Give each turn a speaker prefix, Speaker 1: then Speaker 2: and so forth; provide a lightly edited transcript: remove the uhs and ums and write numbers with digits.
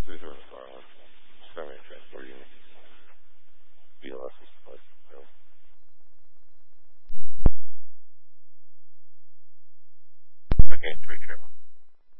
Speaker 1: These are in the file. Semi-transport unit. BLS is supposed to go. Okay, 3 Trevor.